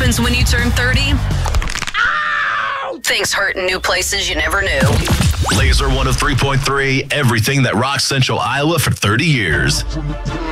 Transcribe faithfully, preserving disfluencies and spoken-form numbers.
happens when you turn thirty? Ow! Things hurt in new places you never knew. Laser one oh three point three, everything that rocks Central Iowa for thirty years.